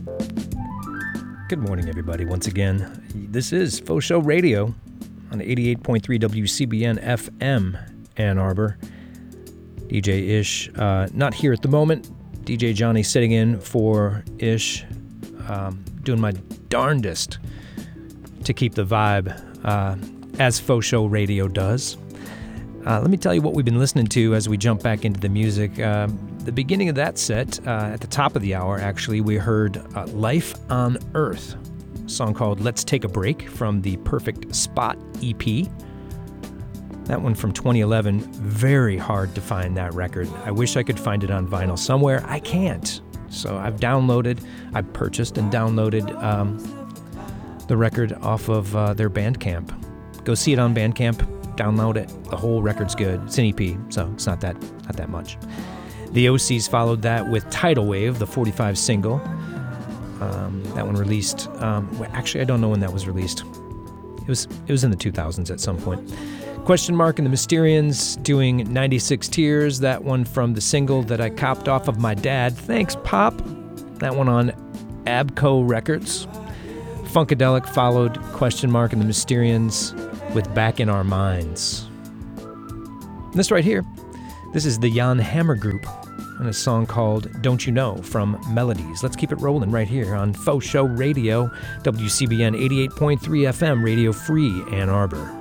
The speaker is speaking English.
Good morning, everybody. Once again, this is Faux Show Radio on 88.3 WCBN FM, Ann Arbor. DJ Ish, not here at the moment. DJ Johnny sitting in for Ish, doing my darndest to keep the vibe as Faux Show Radio does. Let me tell you what we've been listening to as we jump back into the music. The beginning of that set, at the top of the hour, actually, we heard Life on Earth, a song called Let's Take a Break from the Perfect Spot EP. That one from 2011, very hard to find that record. I wish I could find it on vinyl somewhere. I can't. So I've purchased and downloaded the record off of their Bandcamp. Go see it on Bandcamp, download it. The whole record's good. It's an EP, so it's not that much. The OCs followed that with Tidal Wave, the 45 single. That one released, actually I don't know when that was released. It was in the 2000s at some point. Question Mark and the Mysterians doing 96 Tears, that one from the single that I copped off of my dad. Thanks, Pop. That one on Abco Records. Funkadelic followed Question Mark and the Mysterians with Back in Our Minds. And this right here, this is the Jan Hammer Group and a song called Don't You Know from Melodies. Let's keep it rolling right here on Faux Show Radio, WCBN 88.3 FM, Radio Free Ann Arbor.